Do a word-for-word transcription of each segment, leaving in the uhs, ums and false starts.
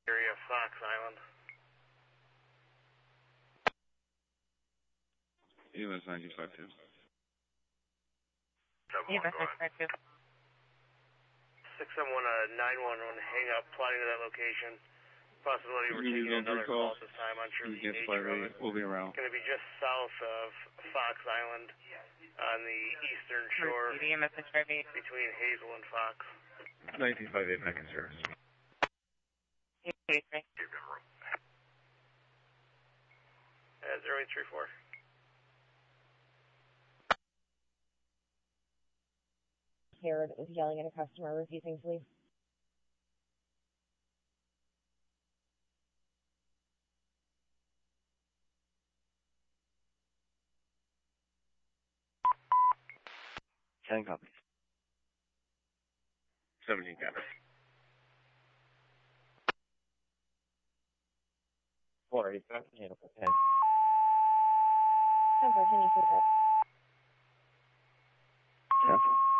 Area of Fox Island. E M S nine five two. E M S nine five two. six seven one, uh, nine one one, hang up, plotting to that location. Possibility we're taking another call at this time. Unsure the nature of it. We'll be around. Going to be just south of Fox Island on the eastern shore E M S nine five eight. between Hazel and Fox. nineteen five eight, back in service. eight three. Uh, zero eight three four. Harold was yelling at a customer refusing to leave. ten copies. seventeen copies. four eighty-five, handle for ten. ten four, can you please up? ten.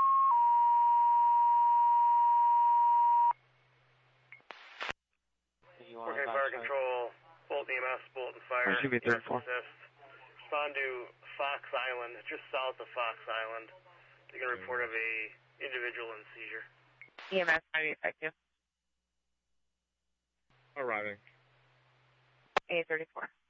Working fire control, Bolt E M S, Bolt and fire. I should be thirty-four. Assist. Respond to Fox Island, just south of Fox Island. They can report of a individual in seizure. E M S five eight five two. Arriving. A thirty-four.